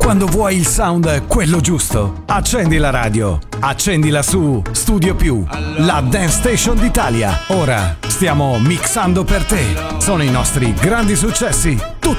Quando vuoi il sound quello giusto, accendi la radio, accendila su Studio Più, la dance station d'Italia. Ora stiamo mixando per te. Sono i nostri grandi successi.